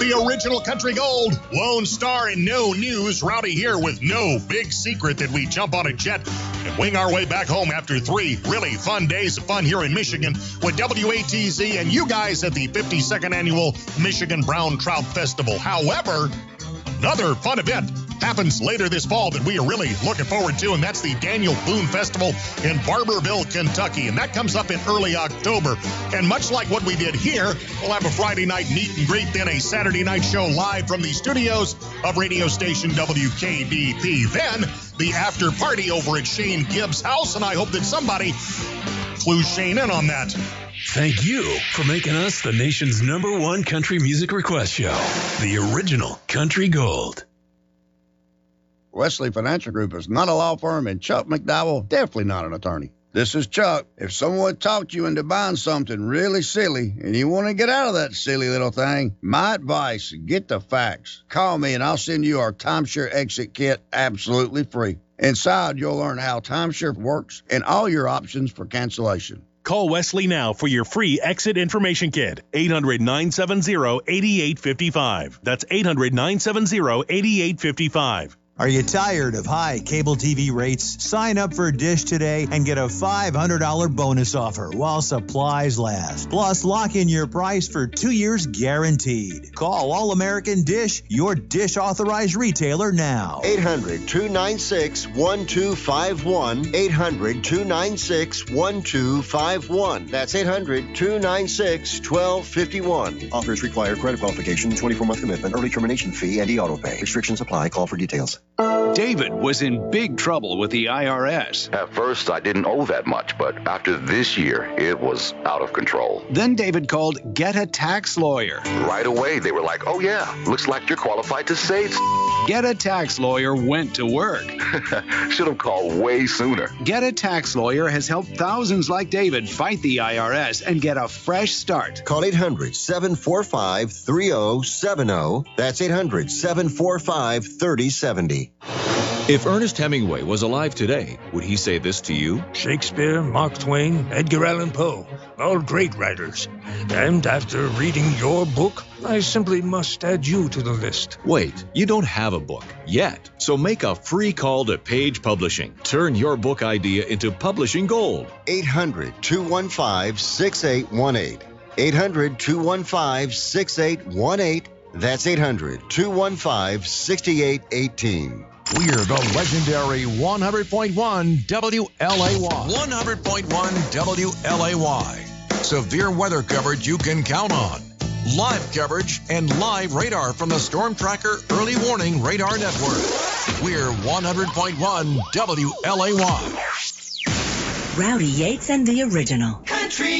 The original Country Gold, Lone Star, and no news. Rowdy here with no big secret that we jump on a jet and wing our way back home after 3 really fun days of fun here in Michigan with WATZ and you guys at the 52nd Annual Michigan Brown Trout Festival. However, another fun event happens later this fall that we are really looking forward to, and that's the Daniel Boone Festival in Barberville, Kentucky, and that comes up in early October. And much like what we did here, we'll have a Friday night meet and greet, then a Saturday night show live from the studios of radio station WKBP. Then the after party over at Shane Gibbs' house, and I hope that somebody clues Shane in on that. Thank you for making us the nation's #1 country music request show, the original Country Gold. Wesley Financial Group is not a law firm, and Chuck McDowell, definitely not an attorney. This is Chuck. If someone talked you into buying something really silly and you want to get out of that silly little thing, my advice, get the facts. Call me and I'll send you our timeshare exit kit absolutely free. Inside, you'll learn how timeshare works and all your options for cancellation. Call Wesley now for your free exit information kit. 800-970-8855. That's 800-970-8855. Are you tired of high cable TV rates? Sign up for Dish today and get a $500 bonus offer while supplies last. Plus, lock in your price for 2 years guaranteed. Call All American Dish, your Dish authorized retailer now. 800-296-1251. 800-296-1251. That's 800-296-1251. Offers require credit qualification, 24-month commitment, early termination fee, and e-auto pay. Restrictions apply. Call for details. David was in big trouble with the IRS. At first, I didn't owe that much, but after this year, it was out of control. Then David called Get a Tax Lawyer. Right away, they were like, oh yeah, looks like you're qualified to save. Get a Tax Lawyer went to work. Should have called way sooner. Get a Tax Lawyer has helped thousands like David fight the IRS and get a fresh start. Call 800-745-3070. That's 800-745-3070. If Ernest Hemingway was alive today, would he say this to you? Shakespeare, Mark Twain, Edgar Allan Poe, all great writers. And after reading your book, I simply must add you to the list. Wait, you don't have a book yet. So make a free call to Page Publishing. Turn your book idea into publishing gold. 800-215-6818. 800-215-6818. That's 800-215-6818. We're the legendary 100.1 WLAY. 100.1 WLAY. Severe weather coverage you can count on. Live coverage and live radar from the Storm Tracker Early Warning Radar Network. We're 100.1 WLAY. Rowdy Yates and the Original. Country